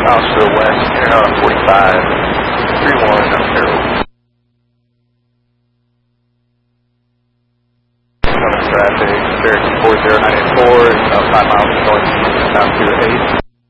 miles to the west, in and out of 45, 31 up Carroll. Traffic, Cherokee 4094 is about 5 miles north, down to 8.